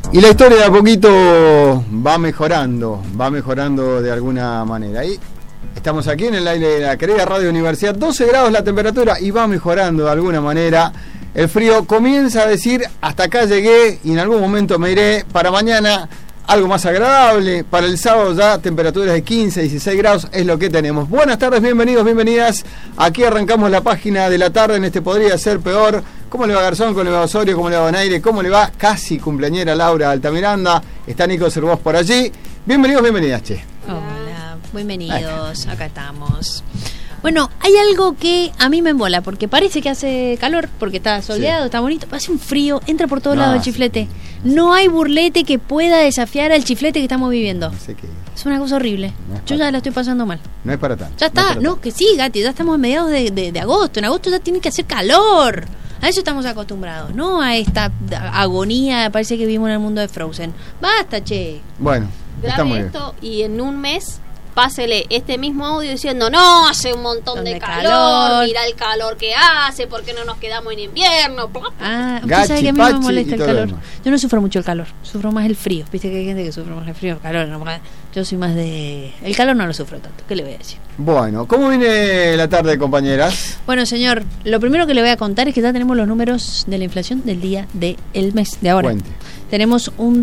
Y la historia de a poquito va mejorando de alguna manera. Y estamos aquí en el aire de la querida Radio Universidad, 12 grados la temperatura y va mejorando de alguna manera. El frío comienza a decir, hasta acá llegué y en algún momento me iré. Para mañana algo más agradable, para el sábado ya temperaturas de 15, 16 grados es lo que tenemos. Buenas tardes, bienvenidos, bienvenidas. Aquí arrancamos la página de la tarde en este Podría Ser Peor. ¿Cómo le va Garzón? ¿Cómo le va Osorio? ¿Cómo le va Bonaire? ¿Cómo le va casi cumpleañera Laura Altamiranda? Está Nico Cervós por allí. Bienvenidos, bienvenidas, che. Hola, bienvenidos, acá estamos. Bueno, hay algo que a mí me embola, porque parece que hace calor, porque está soleado, sí, está bonito, hace un frío, entra por todos lados el chiflete. No hay burlete que pueda desafiar al chiflete que estamos viviendo. No sé qué. Es una cosa horrible. Yo ya la estoy pasando mal. No es para tanto. Ya está, no, que sí, Gati, ya estamos a mediados de agosto. En agosto ya tiene que hacer calor. A eso estamos acostumbrados, no a esta agonía, parece que vivimos en el mundo de Frozen. Basta, che. Bueno, está muy bien. Esto y en un mes pásele este mismo audio diciendo, no, hace un montón de calor, mira el calor que hace, ¿por qué no nos quedamos en invierno? Ah, usted sabe que a mí no me molesta el calor. Yo no sufro mucho el calor, sufro más el frío. Viste que hay gente que sufre más el frío, el calor. No, yo soy más de... El calor no lo sufro tanto, ¿qué le voy a decir? Bueno, ¿cómo viene la tarde, compañeras? Bueno, señor, lo primero que le voy a contar es que ya tenemos los números de la inflación del día del mes de ahora. Cuente. Tenemos un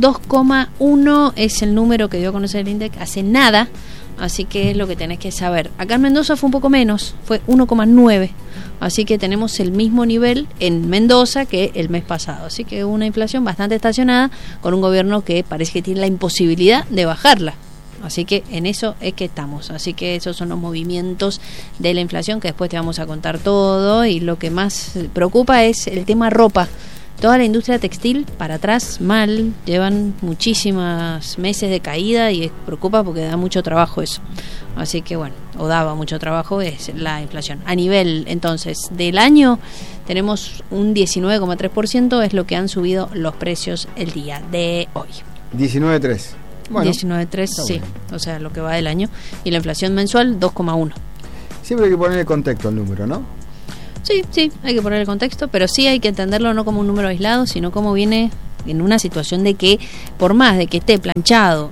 2,1, es el número que dio a conocer el INDEC hace nada. Así que es lo que tenés que saber. Acá en Mendoza fue un poco menos, fue 1,9. Así que tenemos el mismo nivel en Mendoza que el mes pasado. Así que una inflación bastante estacionada con un gobierno que parece que tiene la imposibilidad de bajarla. Así que en eso es que estamos. Así que esos son los movimientos de la inflación que después te vamos a contar todo. Y lo que más preocupa es el tema ropa. Toda la industria textil para atrás, mal, llevan muchísimos meses de caída y preocupa porque da mucho trabajo eso. Así que bueno, o daba mucho trabajo, es la inflación. A nivel entonces del año tenemos un 19,3%, es lo que han subido los precios el día de hoy. 19,3. Bueno, 19,3, sí, o sea, lo que va del año. Y la inflación mensual, 2,1. Siempre hay que poner en contexto el número, ¿no? Sí, hay que poner el contexto, pero sí hay que entenderlo no como un número aislado, sino como viene en una situación de que, por más de que esté planchado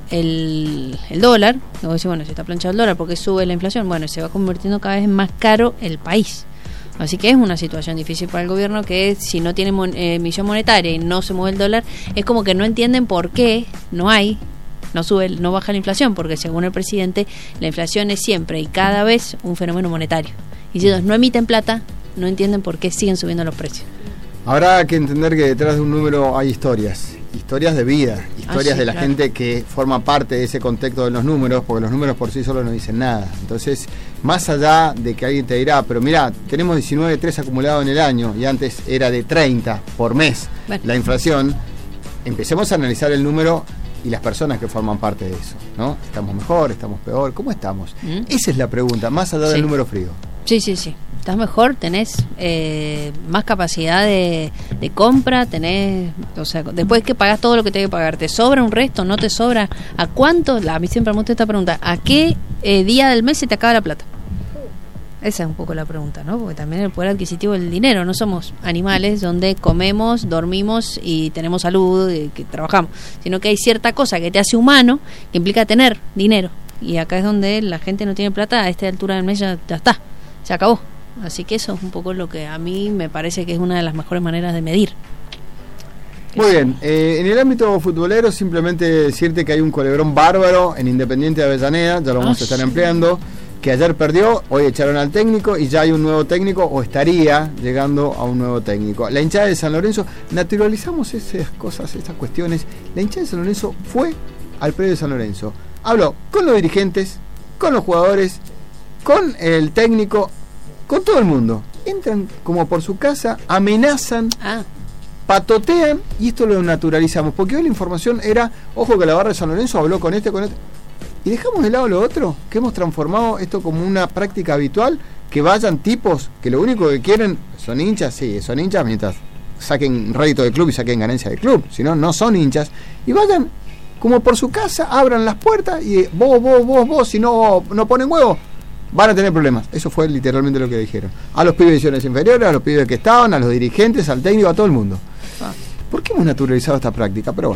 el dólar, luego decir, bueno, si está planchado el dólar, ¿por qué sube la inflación? Bueno, se va convirtiendo cada vez más caro el país. Así que es una situación difícil para el gobierno que si no tiene emisión monetaria y no se mueve el dólar, es como que no entienden por qué no baja la inflación, porque según el presidente, la inflación es siempre y cada vez un fenómeno monetario. Y si ellos no emiten plata, no entienden por qué siguen subiendo los precios. Habrá que entender que detrás de un número hay historias de vida, historias de la claro, gente que forma parte de ese contexto de los números, porque los números por sí solos no dicen nada. Entonces, más allá de que alguien te dirá, pero mirá, tenemos 19,3 acumulado en el año y antes era de 30 por mes, bueno, la inflación, empecemos a analizar el número y las personas que forman parte de eso, ¿no? ¿Estamos mejor? ¿Estamos peor? ¿Cómo estamos? Esa es la pregunta, más allá del número frío. Sí. Estás mejor, tenés más capacidad de compra, tenés, o sea, después que pagás todo lo que tenés que pagar, ¿te sobra un resto? ¿No te sobra? ¿A cuánto? A mí siempre me gusta esta pregunta, ¿a qué día del mes se te acaba la plata? Esa es un poco la pregunta, ¿no? Porque también el poder adquisitivo del dinero, no somos animales donde comemos, dormimos y tenemos salud, y que trabajamos, sino que hay cierta cosa que te hace humano, que implica tener dinero, y acá es donde la gente no tiene plata, a esta altura del mes ya está, se acabó. Así que eso es un poco lo que a mí me parece que es una de las mejores maneras de medir. Muy bien, en el ámbito futbolero simplemente decirte que hay un culebrón bárbaro en Independiente de Avellaneda, ya lo vamos a estar empleando, que ayer perdió, hoy echaron al técnico y ya hay un nuevo técnico o estaría llegando a un nuevo técnico. La hinchada de San Lorenzo, naturalizamos esas cosas, esas cuestiones. La hinchada de San Lorenzo fue al predio de San Lorenzo, habló con los dirigentes, con los jugadores, con el técnico, con todo el mundo. Entran como por su casa, amenazan, patotean, y esto lo naturalizamos, porque hoy la información era, ojo que la barra de San Lorenzo habló con este, y dejamos de lado lo otro, que hemos transformado esto como una práctica habitual, que vayan tipos que lo único que quieren son hinchas, sí, son hinchas mientras saquen rédito del club y saquen ganancia del club, si no, no son hinchas, y vayan como por su casa, abran las puertas y vos, si no ponen huevo, van a tener problemas. Eso fue literalmente lo que dijeron. A los pibes de divisiones inferiores, a los pibes que estaban, a los dirigentes, al técnico, a todo el mundo. ¿Por qué hemos naturalizado esta práctica? Pero bueno,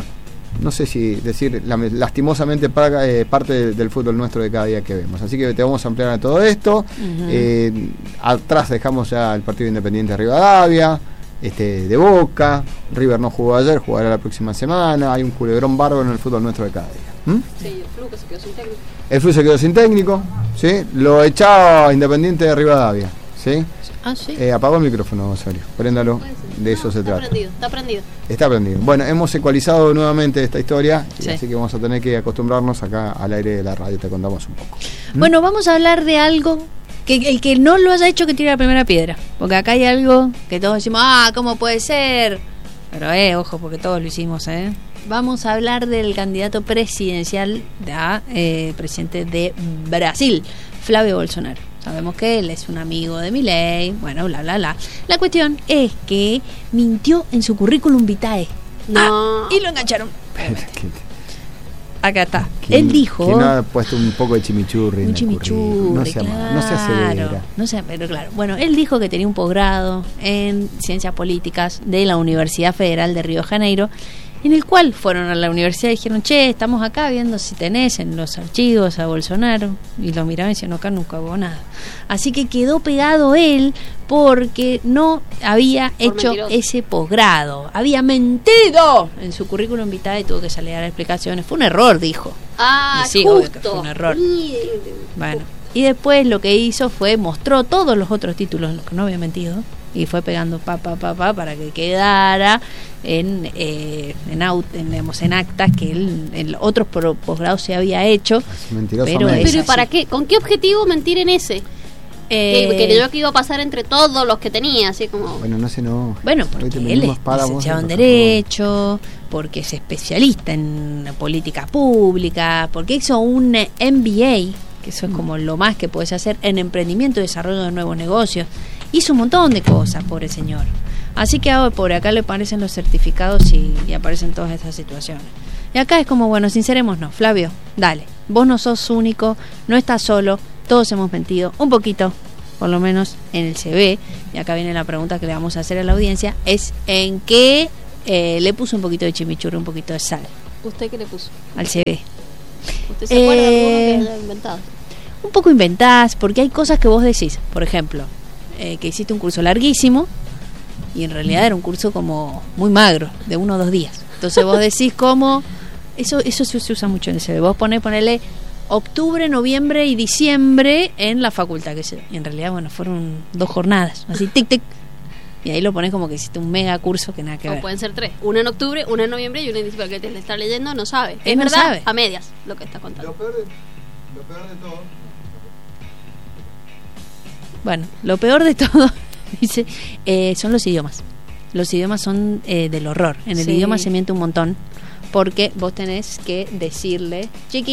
no sé si decir lastimosamente parte del fútbol nuestro de cada día que vemos. Así que te vamos a ampliar a todo esto. Atrás dejamos ya el partido Independiente de Rivadavia, de Boca. River no jugó ayer, jugará la próxima semana. Hay un culebrón bárbaro en el fútbol nuestro de cada día. Sí, el Flu que se quedó sin técnico. El Flu se quedó sin técnico, ¿sí? Lo echaba Independiente de Rivadavia, ¿sí? ¿Sí? Apagó el micrófono, Osorio. Préndalo. De eso se trata. Está prendido. Bueno, hemos ecualizado nuevamente esta historia, sí. Así que vamos a tener que acostumbrarnos acá al aire de la radio. Te contamos un poco. Bueno, vamos a hablar de algo que el que no lo haya hecho que tire la primera piedra. Porque acá hay algo que todos decimos, ¿cómo puede ser? Pero ojo, porque todos lo hicimos, Vamos a hablar del candidato presidencial, presidente de Brasil, Flávio Bolsonaro. Sabemos que él es un amigo de Milei, bueno, bla, bla, bla. La cuestión es que mintió en su currículum vitae. No. Y lo engancharon. Acá está. Él dijo... Que no ha puesto un poco de chimichurri. Un chimichurri, no se acelera. Pero claro. Bueno, él dijo que tenía un posgrado en Ciencias Políticas de la Universidad Federal de Río de Janeiro, en el cual fueron a la universidad y dijeron, estamos acá viendo si tenés en los archivos a Bolsonaro, y lo miraban y decían, acá nunca hubo nada. Así que quedó pegado él porque no había hecho ese posgrado, había mentido en su currículum vitae y tuvo que salir a dar explicaciones. Fue un error, dijo. Y sí, obvio que fue un error. Bueno, y después lo que hizo fue mostró todos los otros títulos en los que no había mentido y fue pegando para que quedara en actas que el otros posgrados se había hecho. Pero ¿y para qué? ¿Con qué objetivo mentir en ese? Que yo que iba a pasar entre todos los que tenía, así como... Bueno, no. Bueno, porque él es licenciado en Derecho, porque es especialista en política pública, porque hizo un MBA, que eso es como lo más que puedes hacer en emprendimiento y desarrollo de nuevos negocios. Hizo un montón de cosas, pobre señor. Así que por acá le aparecen los certificados y aparecen todas estas situaciones. Y acá es como, bueno, sincerémonos, Flavio, dale, vos no sos único, no estás solo, todos hemos mentido, un poquito, por lo menos en el CV, y acá viene la pregunta que le vamos a hacer a la audiencia, es en qué le puso un poquito de chimichurri, un poquito de sal. ¿Usted qué le puso? Al CV. ¿Usted se acuerda de alguno que haya inventado? Un poco inventás, porque hay cosas que vos decís, por ejemplo, que hiciste un curso larguísimo, y en realidad era un curso como muy magro, de 1 o 2 días. Entonces vos decís como... Eso se usa mucho en el CV. Vos ponele octubre, noviembre y diciembre en la facultad, que y en realidad, bueno, fueron 2 jornadas, así, tic, y ahí lo pones como que hiciste un mega curso que nada que ver. O pueden ser 3, una en octubre, una en noviembre y una en diciembre. Que te está leyendo no sabe. Es no verdad, sabe. A medias lo que está contando. Lo peor de todo... Bueno, lo peor de todo, dice, son los idiomas. Los idiomas son del horror. En el idioma se miente un montón, porque vos tenés que decirle,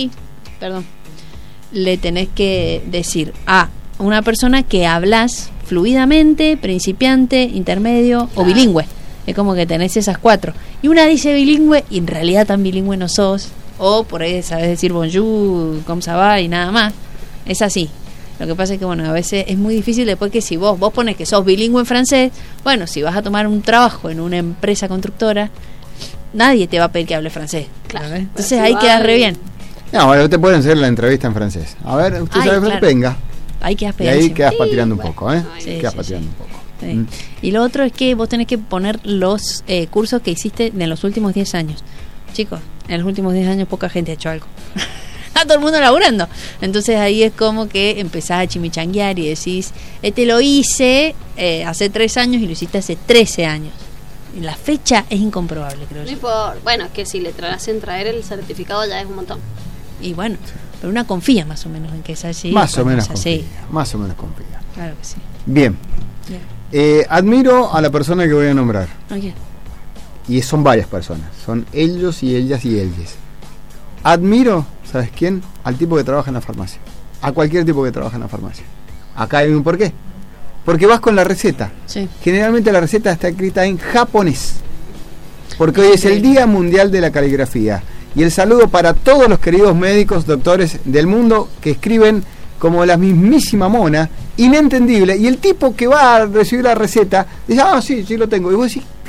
le tenés que decir a una persona que hablas fluidamente, principiante, intermedio o bilingüe. Es como que tenés esas 4. Y una dice bilingüe y en realidad tan bilingüe no sos. O por ahí sabés decir bonjour, comme ça va y nada más. Es así. Lo que pasa es que, bueno, a veces es muy difícil después que si vos pones que sos bilingüe en francés, bueno, si vas a tomar un trabajo en una empresa constructora, nadie te va a pedir que hable francés. Claro. Entonces ahí quedas re bien. No, bueno, te pueden hacer la entrevista en francés. A ver, usted sabe francés, venga. Ahí quedas y ahí quedas patirando un poco, quedas patirando un poco. Sí. Y lo otro es que vos tenés que poner los cursos que hiciste en los últimos 10 años. Chicos, en los últimos 10 años poca gente ha hecho algo. Está todo el mundo laburando. Entonces ahí es como que empezás a chimichanguear y decís, lo hice hace 3 años y lo hiciste hace 13 años. Y la fecha es incomprobable, creo yo. Bueno, es que si le hacen traer el certificado ya es un montón. Y bueno, pero una confía más o menos en que es así. Más o menos confía. Claro que sí. Bien. Admiro a la persona que voy a nombrar. Okay. Y son varias personas. Son ellos y ellas y ellas. Admiro, ¿sabes quién? Al tipo que trabaja en la farmacia. A cualquier tipo que trabaja en la farmacia. Acá hay un porqué. Porque vas con la receta. Sí. Generalmente la receta está escrita en japonés. Porque hoy es el Día Mundial de la Caligrafía. Y el saludo para todos los queridos médicos, doctores del mundo que escriben como la mismísima mona, inentendible. Y el tipo que va a recibir la receta dice, sí lo tengo. Y vos decís,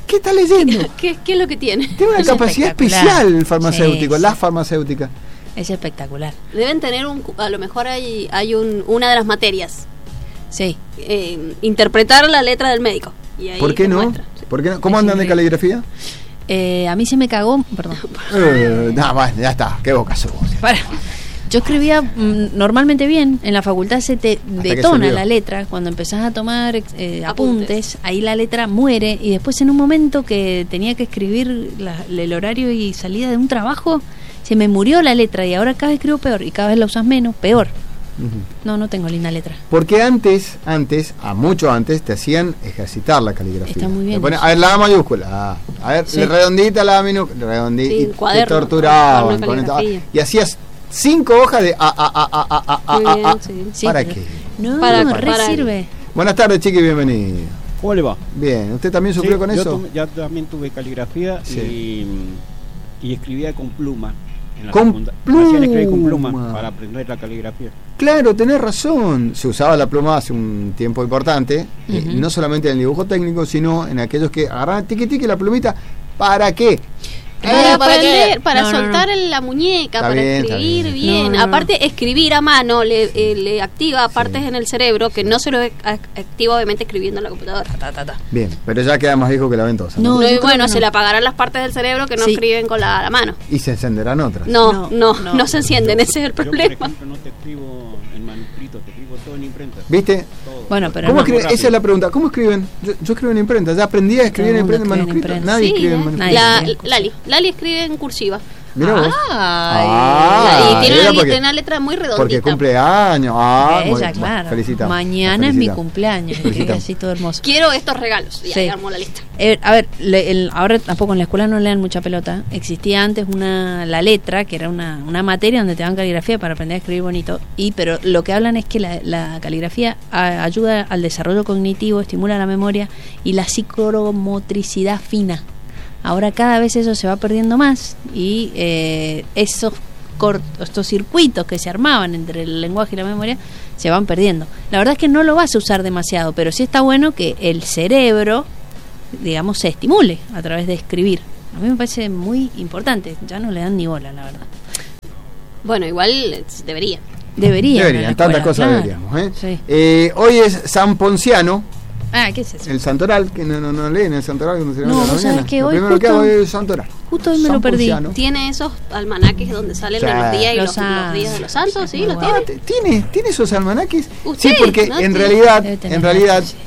¿Qué está leyendo? ¿Qué es lo que tiene? Tiene una Es capacidad espectacular. especial el farmacéutico, Sí, la sí. farmacéutica. Es espectacular. Deben tener a lo mejor hay una de las materias, Sí. interpretar la letra del médico. Y ahí ¿Por qué te no? muestra. Sí. ¿Por qué no? ¿Cómo Es andan de increíble. caligrafía? A mí se me cagó, perdón. No, bueno, ya está, qué boca sos. Para. Yo escribía normalmente bien, en la facultad se te que se detona olvidó. la letra, cuando empezás a tomar apuntes, ahí la letra muere y después en un momento que tenía que escribir el horario y salida de un trabajo, se me murió la letra y ahora cada vez escribo peor y cada vez la usas menos, peor. Ujú. No tengo linda letra. Porque antes, mucho antes, te hacían ejercitar la caligrafía. Está muy bien Te ponen, eso. a ver, la A mayúscula. A ver, Sí. redondita la minúscula. Redondita. Sí, y el te cuaderno, torturaban. cuaderno de con esto, caligrafía. y hacías 5 hojas de A. Muy bien, sí. Sí, ¿Para pero- qué? No, Para- re para- sirve. Buenas tardes, chiqui, bienvenido. ¿Cómo le va? Bien, ¿usted también sufrió Sí, con eso? Yo también tuve caligrafía Sí. y escribía con pluma. En la Con secundaria. Me hacían escribir con pluma. pluma para aprender la caligrafía. Claro, tenés razón. Se usaba la pluma hace un tiempo importante, Ujú. no solamente en el dibujo técnico, sino en aquellos que agarraban tiqui la plumita. ¿Para qué? Para aprender, qué? para No, no, soltar la muñeca, Está para bien, está escribir bien. bien. No. Aparte, escribir a mano le activa partes en el cerebro que no se lo activa obviamente escribiendo en la computadora. Bien, pero ya queda más viejo que la ventosa. No, No, yo y creo bueno, que no. se le apagarán las partes del cerebro que no Sí. escriben con la mano. Y se encenderán otras. No se encienden, ese es el Yo, por problema. ejemplo, no te escribo en manuscrito, te escribo todo en imprenta. ¿Viste? Todo. Bueno, pero ¿Cómo no. escriben? Muy Esa es la pregunta. ¿Cómo escriben? Yo escribo en imprenta. Ya aprendí a escribir en Todo el imprenta, en mundo escribe en manuscrito. imprenta. Nadie Sí, escribe en Nadie. manuscrito. La, Lali escribe en cursiva. Mirá vos. Ay. Y tiene era una, porque- tiene una letra muy redondita. Porque cumple años. Muy Ella, bien. claro. Felicitamos. Mañana es mi Felicitamos. cumpleaños. Y Felicitamos. así todo hermoso. Quiero estos regalos. Y ahí Sí. armó la lista. A ver, ahora tampoco en la escuela no le dan mucha pelota. Existía antes la letra, que era una materia donde te dan caligrafía para aprender a escribir bonito. Pero lo que hablan es que la caligrafía ayuda al desarrollo cognitivo, estimula la memoria y la psicomotricidad fina. Ahora cada vez eso se va perdiendo más y estos circuitos que se armaban entre el lenguaje y la memoria se van perdiendo. La verdad es que no lo vas a usar demasiado, pero sí está bueno que el cerebro, digamos, se estimule a través de escribir. A mí me parece muy importante, ya no le dan ni bola, la verdad. Bueno, igual debería. Deberían, en la Deberían, tantas escuela, cosas claro. deberíamos. Sí. Hoy es San Ponciano, Ah, ¿qué es eso? el santoral, que no leen el santoral cuando se No, levanta a la vos sabés mañana. que Lo hoy primero que justo- hago es santoral. Justo hoy me San lo perdí. Ponciano. Tiene esos almanaques donde salen Sí. los días y Los los santos. días de los santos, sí, Muy los bueno. tiene. ¿Tiene esos almanaques? Usted, Sí, porque ¿no? en Sí. realidad, Debe tener, sí.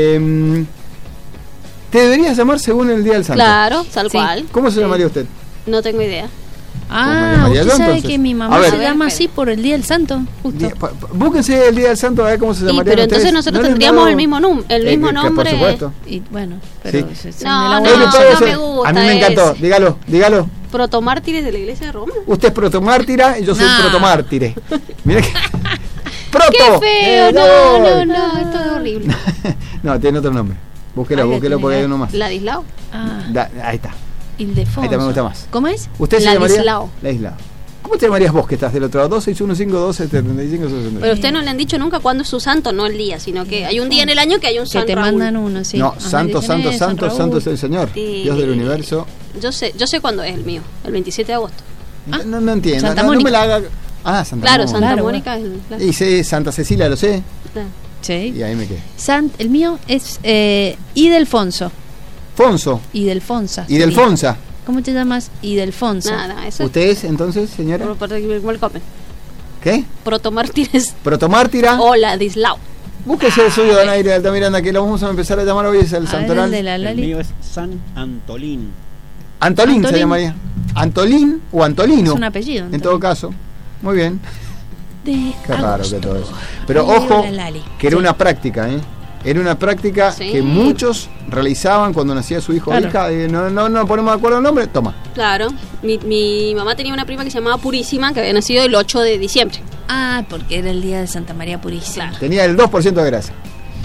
te deberías llamar según el día del santo. Claro, tal Sí. cual. ¿Cómo se Sí. llamaría usted? No tengo idea. Ah, llamaría usted yo, sabe entonces? que mi A mamá ver. se llama A ver, así por el Día del Santo, justo. Búsquense el día del santo a ver cómo se Sí, llamaría. pero entonces nosotros tendríamos el mismo nombre. Por supuesto. Y bueno, pero Sí. No, Él no, puede no ser- me gusta A mí me encantó. ese. Dígalo. Protomártires de la iglesia de Roma. Usted es protomártira y yo soy No. protomártire. Mira que. ¡Proto! ¡Qué feo! No, esto es horrible. No, tiene otro nombre. Búsquelo Ay, porque tiene hay uno más. Ladislao. Ah, Ahí está. Ildefonso. Ahí está, me gusta más. ¿Cómo es? ¿Usted se llamaría? Ladislao. Ladislao. ¿Cómo te llamarías vos que estás del otro lado? 2615123563. Pero usted no le han dicho nunca cuándo es su santo, no el día, sino que hay un día en el año que hay un Que San te Raúl. mandan uno, sí. No, A mí santo, dicen, santo, San santo, Raúl. santo es el Señor. Sí. Dios del universo. Yo sé cuándo es el mío, el 27 de agosto. Ah, No entiendo. Santa No me Mónica. la haga. Ah, Santa Claro, Mónica. Santa Claro, Mónica es el... claro. Y sé Santa Cecilia, lo sé. Claro. Sí. Y ahí me quedé. El mío es Idelfonso. Fonso. Idelfonsa. Y Delfonsa. ¿Cómo te llamas? Idelfonso. Nada, eso ¿Usted es entonces, señora? igual comen. ¿Qué? Protomártires Protomártira. o Ladislao. Búsquese el suyo, Donaire de Altamiranda, que lo vamos a empezar a llamar hoy. Es el A ver, santoral. el de la El Lali. mío es San Antolín. Antolín se Antolín. llamaría. Antolín o Antolino. Es un apellido. En todo caso. Muy bien. De Qué raro agosto. que todo eso. Pero Ahí ojo, era la Lali. que era Sí. una práctica, ¿eh? Era una práctica Sí. que muchos realizaban cuando nacía su hijo o Claro. hija. Y no ponemos de acuerdo el nombre, toma. Claro, mi mamá tenía una prima que se llamaba Purísima, que había nacido el 8 de diciembre. Ah, porque era el día de Santa María Purísima. Claro. Tenía el 2% de grasa.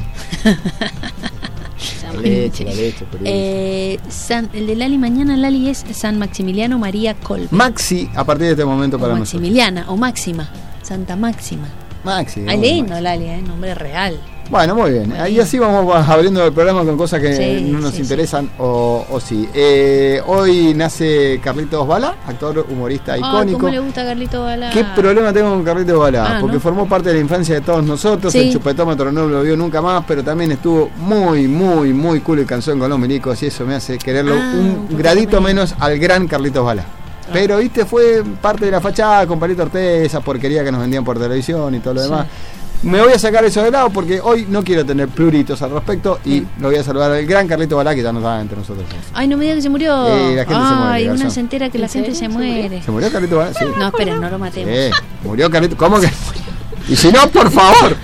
Se llama- La leche, por El de Lali mañana, Lali es San Maximiliano María Colbe. Maxi, a partir de este momento o para nosotros. Maximiliana, o Máxima. Santa Máxima. Maxi. Ay, no, lindo, Maxi. Lali, nombre real. Bueno, muy bien. Ahí así vamos abriendo el programa con cosas que Sí, no nos sí, interesan o sí. Hoy nace Carlitos Balá, actor, humorista icónico. ¿Cómo le gusta a Carlito Balá? ¿Qué problema tengo con Carlitos Balá? Porque ¿no? formó parte de la infancia de todos nosotros. Sí. El chupetómetro no lo vio nunca más, pero también estuvo muy cool y canción con los milicos, y eso me hace quererlo un gradito menos al gran Carlitos Balá. Pero, viste, fue parte de la fachada con Palito Ortega, esa porquería que nos vendían por televisión y todo lo demás. Me voy a sacar eso de lado porque hoy no quiero tener pluritos al respecto y lo voy a saludar al gran Carlito Balá, que ya no está entre nosotros. Ay, no me digas que se murió. La gente se muere. Ay, Garzón. una se entera que la gente se muere. ¿Se murió Carlito Balá? Sí. No, espera, no lo matemos. Murió Carlito. ¿Cómo que? Y si no, por favor.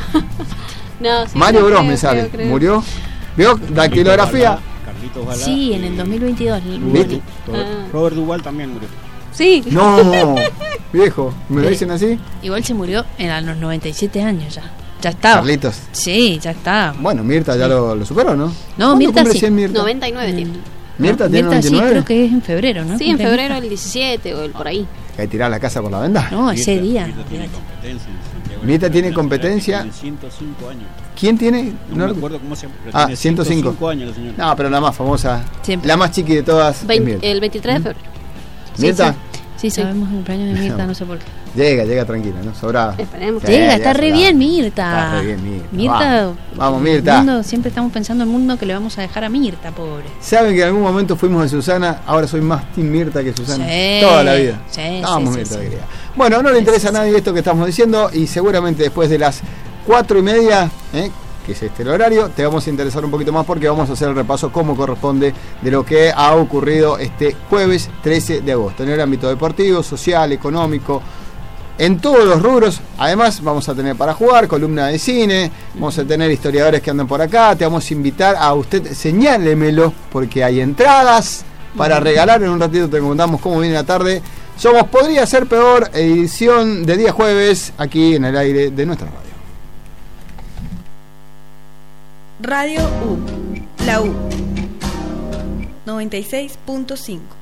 No, sí, Mario Bros creo, me sale. creo. Murió. ¿Vio? Dactilografía. Carlitos Balá. Sí, en el 2022. ¿Viste? Robert Duval también murió. Sí. No, viejo. ¿Me lo dicen así? Igual se murió a los 97 años ya. Ya estaba. Carlitos. Sí, ya está. Bueno, Mirta ya lo superó, ¿no? No, ¿Cuándo Mirta cumple sí. 100 Mirta? 99 tiene. ¿Mirta tiene Mirta sí, 99? creo que es en febrero, ¿no? Sí, en febrero el 17 o el por ahí. ¿Hay que tirar la casa por la venda? No, ese día. Mirta tiene competencia en Santiago. Mirta tiene competencia. Tiene 105 años. ¿Quién tiene? No me acuerdo cómo se llama. pero Ah, tiene 105 años la señora. No, pero la más famosa. Siempre. La más chiqui de todas. es Mirta. El 23 de febrero. ¿Mirta? Sí, sabemos el cumpleaños de Mirta, no sé por qué. Llega tranquila, ¿no? Sobrada. Esperemos. Sí, Llega, ya está re sobrada. bien Mirta. Está re bien Mirta. Mirta. Vamos, Mirta. el mundo, siempre estamos pensando en el mundo que le vamos a dejar a Mirta, pobre. ¿Saben que en algún momento fuimos de Susana? Ahora soy más Team Mirta que Susana. Sí, Toda la vida. sí, Vamos, sí, Mirta, sí, alegría. Bueno, no le interesa a nadie esto que estamos diciendo y seguramente después de las 4:30, que es el horario, te vamos a interesar un poquito más porque vamos a hacer el repaso como corresponde de lo que ha ocurrido este jueves 13 de agosto en el ámbito deportivo, social, económico, en todos los rubros. Además vamos a tener para jugar, columna de cine, vamos a tener historiadores que andan por acá, te vamos a invitar a usted, señálemelo porque hay entradas para regalar. En un ratito te contamos cómo viene la tarde. Somos Podría Ser Peor, edición de día jueves, aquí en el aire de nuestra radio. Radio U, la U, 96.5.